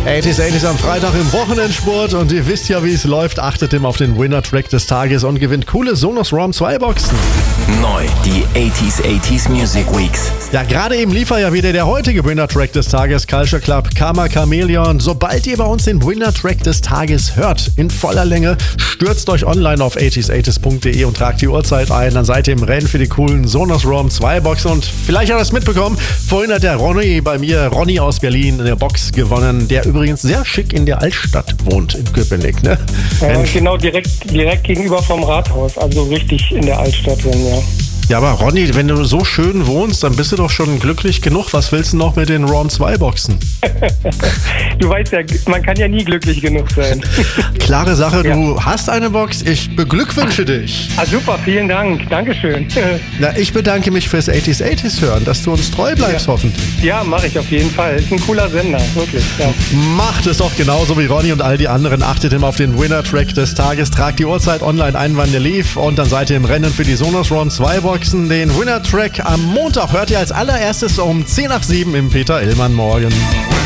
80s am Freitag im Wochenendsport und ihr wisst ja, wie es läuft. Achtet immer auf den Winner-Track des Tages und gewinnt coole Sonos ROM 2 Boxen. Neu, die 80s Music Weeks. Ja, gerade eben lief ja wieder der heutige Winner-Track des Tages, Culture Club, Karma Chameleon. Sobald ihr bei uns den Winner-Track des Tages hört, in voller Länge, stürzt euch online auf 80s80s.de und tragt die Uhrzeit ein. Dann seid ihr im Rennen für die coolen Sonos ROM 2 Boxen. Und vielleicht habt ihr es mitbekommen, vorhin hat der Ronny aus Berlin, eine Box gewonnen, der übrigens sehr schick in der Altstadt wohnt, in Köpenick, ne? Genau, direkt gegenüber vom Rathaus, also richtig in der Altstadt drin, ja. Ja, aber Ronny, wenn du so schön wohnst, dann bist du doch schon glücklich genug. Was willst du noch mit den ROM 2 Boxen? Du weißt ja, man kann ja nie glücklich genug sein. Klare Sache, du hast eine Box. Ich beglückwünsche dich. Ah, super, vielen Dank. Dankeschön. Na, ich bedanke mich fürs 80s hören, dass du uns treu bleibst, hoffentlich. Ja, mache ich auf jeden Fall. Ist ein cooler Sender, wirklich. Ja. Macht es doch genauso wie Ronny und all die anderen. Achtet immer auf den Winner-Track des Tages. Tragt die Uhrzeit online ein, wann der lief. Und dann seid ihr im Rennen für die Sonos ROM 2 Boxen. Den Winner-Track am Montag hört ihr als allererstes um 6:50 im Peter Illmann Morgen.